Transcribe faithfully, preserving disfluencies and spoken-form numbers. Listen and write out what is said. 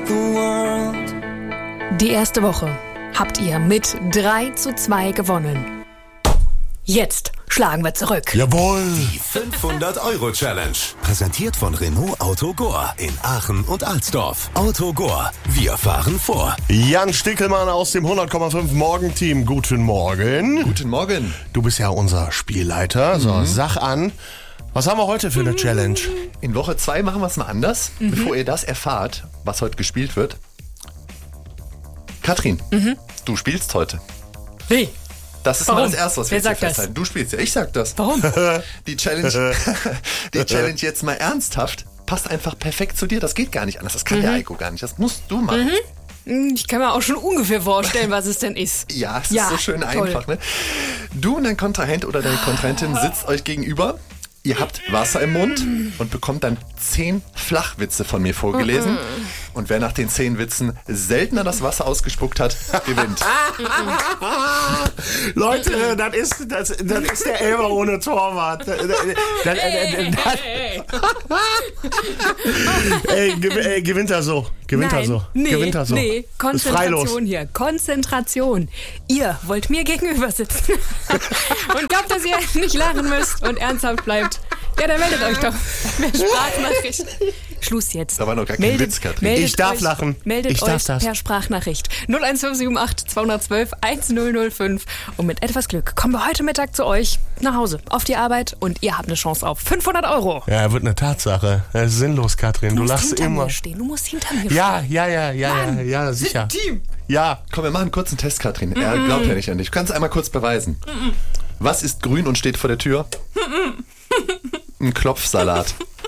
Die erste Woche habt ihr mit drei zu zwei gewonnen. Jetzt schlagen wir zurück. Jawohl! Die fünfhundert-Euro-Challenge. Präsentiert von Renault Auto Gore in Aachen und Alsdorf. Auto Gore. Wir fahren vor. Jan Stickelmann aus dem hundert Komma fünf Morgenteam. Guten Morgen. Guten Morgen. Du bist ja unser Spielleiter. Mhm. So, sag an. Was haben wir heute für eine Challenge? In Woche zwei machen wir es mal anders. Mhm. Bevor ihr das erfahrt, was heute gespielt wird. Katrin, mhm. du spielst heute. Wie? Das ist Warum? mal das Erste, was wir Wer jetzt hier sagt das? festhalten. Du spielst ja, ich sag das. Warum? Die Challenge, die Challenge jetzt mal ernsthaft passt einfach perfekt zu dir. Das geht gar nicht anders. Das kann mhm. der Eiko gar nicht. Das musst du machen. Mhm. Ich kann mir auch schon ungefähr vorstellen, was es denn ist. Ja, es ja, ist so schön toll. einfach. Ne? Du und dein Kontrahent oder deine Kontrahentin sitzt euch gegenüber. Ihr habt Wasser im Mund und bekommt dann zehn Flachwitze von mir vorgelesen. Und wer nach den zehn Witzen seltener das Wasser ausgespuckt hat, gewinnt. Leute, das ist, das, das ist der Elfer ohne Torwart. Das, das, das, das, ey, gew, ey, gewinnt er so. Gewinnt Nein, er so. Nee, gewinnt er so. nee, Konzentration hier. Konzentration. Ihr wollt mir gegenüber sitzen und glaubt, dass ihr nicht lachen müsst und ernsthaft bleibt. Ja, dann meldet euch doch per Sprachnachricht. Schluss jetzt. Da war noch gar kein meldet, Witz, Katrin. Meldet Ich darf euch, lachen. Meldet Ich euch darf das. per Sprachnachricht. null eins fünf sieben acht zwei eins zwei eins null null fünf. Und mit etwas Glück kommen wir heute Mittag zu euch nach Hause, auf die Arbeit und ihr habt eine Chance auf fünfhundert Euro. Ja, wird eine Tatsache. Das ist sinnlos, Katrin. Du, Du musst lachst hinter immer. mir stehen. Du musst hinter mir Ja, stehen. ja, ja, ja, ja, ja, sicher. Team. Ja. Komm, wir machen einen kurzen Test, Katrin. Er glaubt ja nicht an dich. Du kannst einmal kurz beweisen. Was ist grün und steht vor der Tür? Ein Klopfsalat.